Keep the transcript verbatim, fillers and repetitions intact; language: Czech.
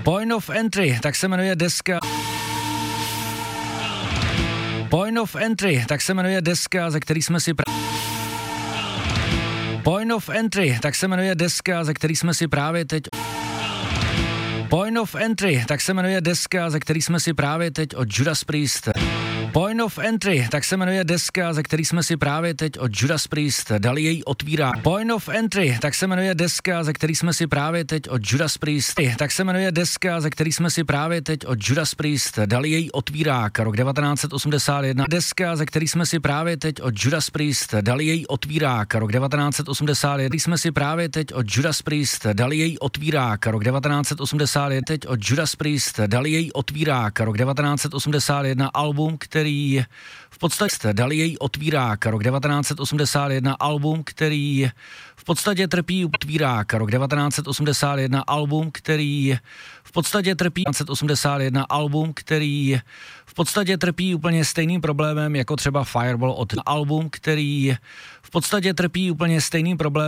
Point of Entry, tak se jmenuje deska. Point of Entry, tak se jmenuje deska, ze který jsme si pra... Point of Entry, tak se jmenuje deska, ze který jsme si právě teď... Point of Entry, tak se jmenuje deska, ze který jsme si právě teď od Judas Priest. Point of Entry, tak se jmenuje deska, ze který jsme si právě teď od Judas Priest dali její otvírá. Point of Entry, tak se jmenuje deska, ze který jsme si právě teď od Judas Priest. Tak se jmenuje deska, ze který jsme si právě teď od Judas Priest dali její otvírák. Rok devatenáct set osmdesát jedna. Deska, ze který jsme si právě teď od Judas Priest dali její otvírák. Rok devatenáct set osmdesát jedna. Jsme si právě teď od Judas Priest dali její otvírák. Rok devatenáct set osmdesát jedna. Teď od Judas Priest dali její otvírák. Rok devatenáct set osmdesát jedna. Album, který který v podstatě dali její otvírák. Rok devatenáct set osmdesát jedna. Album, který v podstatě trpí otvírák. Rok devatenáct set osmdesát jedna. Album, který v podstatě trpí devatenáct set osmdesát jedna. Album, který v podstatě trpí úplně stejným problémem jako třeba Fireball od album, který v podstatě trpí úplně stejným problémem